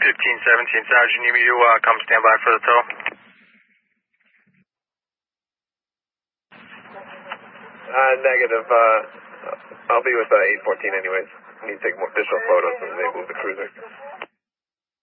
1517, Sergeant, you need to come stand by for the tow? Negative. I'll be with 814 anyways. I need to take more visual photos and they move the cruiser.